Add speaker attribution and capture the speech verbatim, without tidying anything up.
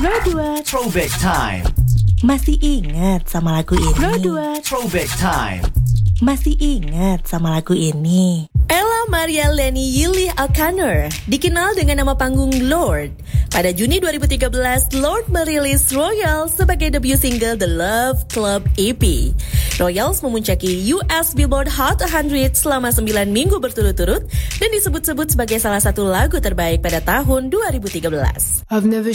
Speaker 1: Product
Speaker 2: Throwback Time.
Speaker 1: Masih ingat sama lagu ini?
Speaker 2: Product Throwback Time.
Speaker 1: Masih ingat sama lagu ini?
Speaker 3: Ella Maria Leni Yili Alkaner, dikenal dengan nama panggung Lorde. Pada Juni dua ribu tiga belas, Lorde merilis Royals sebagai debut single The Love Club E P. Royals memuncaki U S Billboard Hot seratus selama sembilan minggu berturut-turut dan disebut-sebut sebagai salah satu lagu terbaik pada tahun dua ribu tiga belas.
Speaker 4: I've never